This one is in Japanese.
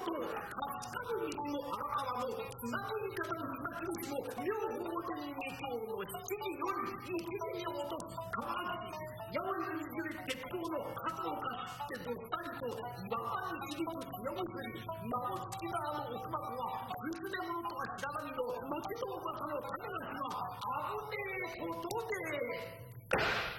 とかつかぬ道の荒川の砂切り方の砂切りも両方とに今日の7時より1時に落とす川岸八百屋に揺れ鉄塔の角をかすってどったりと岩場に響く強結び魔物付き側の奥箱は食い詰め物とは知らないの後の噂の種なしは危ねえことで